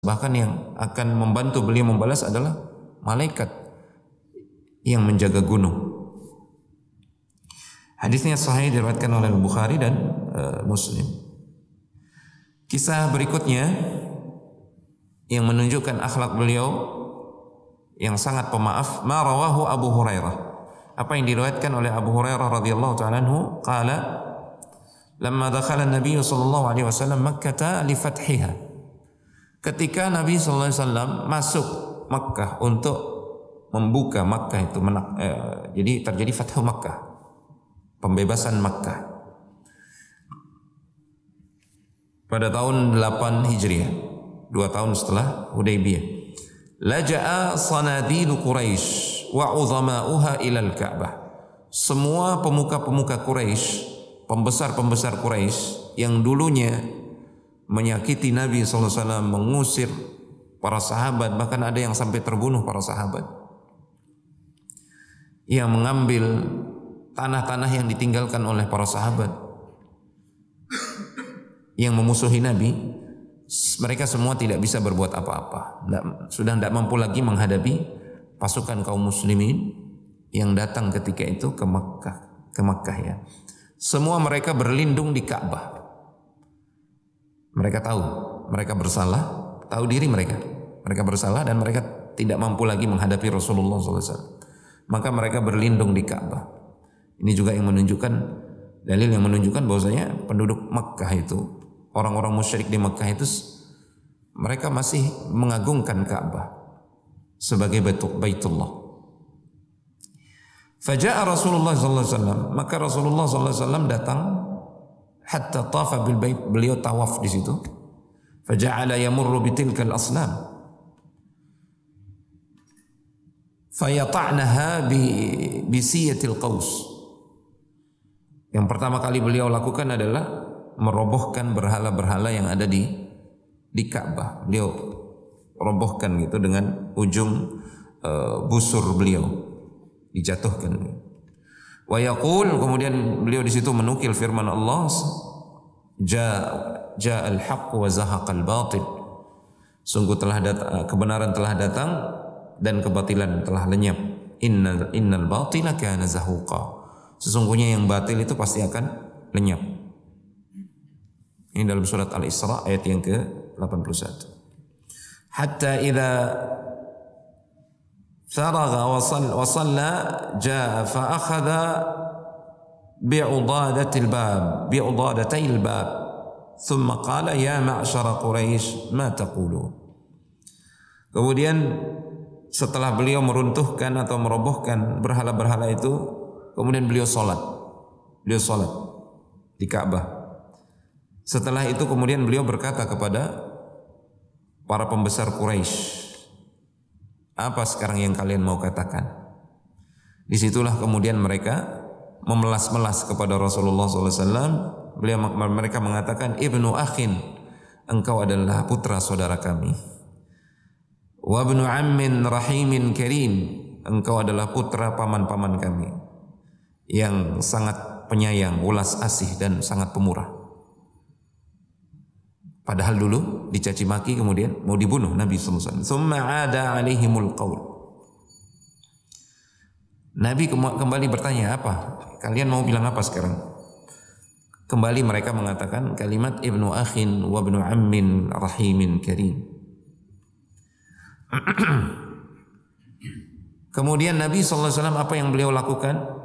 Bahkan yang akan membantu beliau membalas adalah malaikat yang menjaga gunung. Hadisnya sahih diriwayatkan oleh Bukhari dan Muslim. Kisah berikutnya yang menunjukkan akhlak beliau yang sangat pemaaf, ma rawahu Abu Hurairah. Apa yang diriwayatkan oleh Abu Hurairah radhiyallahu ta'ala anhu, qala lamma dakhala an-nabiy sallallahu alaihi wasallam Makkah li fathiha. Ketika Nabi sallallahu alaihi wasallam masuk Makkah untuk membuka Makkah itu, jadi terjadi Fathu Makkah, pembebasan Makkah pada tahun 8 Hijriah, 2 tahun setelah Hudaybiyah. Laja'a sanadilu Quraisy wa uzama'uha ilal Ka'bah. Semua pemuka-pemuka Quraisy, pembesar-pembesar Quraisy yang dulunya menyakiti Nabi SAW, mengusir para sahabat, bahkan ada yang sampai terbunuh para sahabat, yang mengambil tanah-tanah yang ditinggalkan oleh para sahabat, yang memusuhi Nabi, mereka semua tidak bisa berbuat apa-apa. Sudah tidak mampu lagi menghadapi pasukan kaum muslimin yang datang ketika itu ke Makkah ya. Semua mereka berlindung di Ka'bah. Mereka tahu mereka bersalah, tahu diri mereka bersalah dan mereka tidak mampu lagi menghadapi Rasulullah SAW. Maka mereka berlindung di Ka'bah. Ini juga yang menunjukkan, dalil yang menunjukkan bahwasanya penduduk Makkah itu, orang-orang musyrik di Makkah itu, mereka masih mengagungkan Ka'bah sebagai Baitullah. Faja'a Rasulullah sallallahu alaihi wasallam, maka Rasulullah sallallahu alaihi wasallam datang hatta tafa bil bait, beliau tawaf di situ. Faja'ala yamurru bitilkal asnam fayata'naha bisiyatil qaus. Yang pertama kali beliau lakukan adalah merobohkan berhala-berhala yang ada di Ka'bah. Beliau robohkan gitu dengan ujung busur beliau, dijatuhkan. Wa yaqul, kemudian beliau di situ menukil firman Allah, ja'al haqq wa zahaqal batil. Sungguh kebenaran telah datang dan kebatilan telah lenyap. Innal batila kana zahuqa. Sesungguhnya yang batil itu pasti akan lenyap. Ini dalam surat Al-Isra ayat yang ke-81. Hatta idza faragha wa shalla jaa fa akhadha bi'udadatil bab thumma qala ya ma'syara Quraisy ma taqulun. Kemudian setelah beliau meruntuhkan atau merobohkan berhala-berhala itu, kemudian beliau sholat di Ka'bah. Setelah itu kemudian beliau berkata kepada para pembesar Quraisy, apa sekarang yang kalian mau katakan? Disitulah kemudian mereka memelas-melas kepada Rasulullah SAW. Mereka mengatakan, ibnu akhin, engkau adalah putra saudara kami. Wa ibnu ammin rahimin karim, engkau adalah putra paman-paman kami yang sangat penyayang, ulas asih dan sangat pemurah. Padahal dulu dicaci maki, kemudian mau dibunuh Nabi SAW. Tsumma 'ada 'alaihimul qaul. Nabi kembali bertanya, apa? Kalian mau bilang apa sekarang? Kembali mereka mengatakan kalimat ibnu akhin wa ibnu ammin rahimin karim. Kemudian Nabi SAW apa yang beliau lakukan?